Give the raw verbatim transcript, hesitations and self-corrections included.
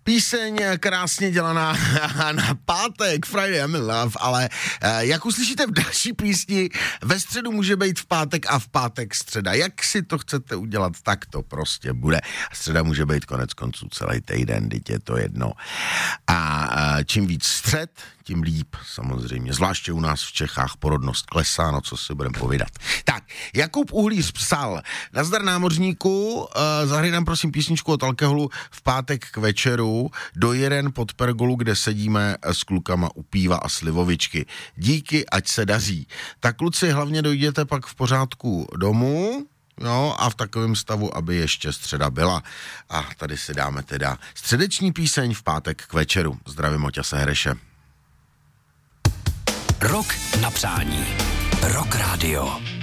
Píseň krásně dělaná na pátek, Friday I'm in love, ale jak uslyšíte v další písni, ve středu může být v pátek a v pátek středa. Jak si to chcete udělat, tak to prostě bude. Středa může být konec konců celý týden, teď je to jedno. A čím víc střed, tím líp samozřejmě. Zvláště u nás v Čechách porodnost klesá, no co si budeme povídat. Tak, Jakub Uhlíř psal: nazdar námořníku, uh, zahraj nám prosím písničku od alkoholu v pátek k večeru do Jiren pod pergolu, kde sedíme s klukama u piva a slivovičky. Díky, ať se daří. Tak kluci, hlavně dojděte pak v pořádku domů, no a v takovém stavu, aby ještě středa byla. A tady si dáme teda středeční píseň v pátek k večeru. Zdravím Oťase Hreše. Rok na přání. Rock Radio.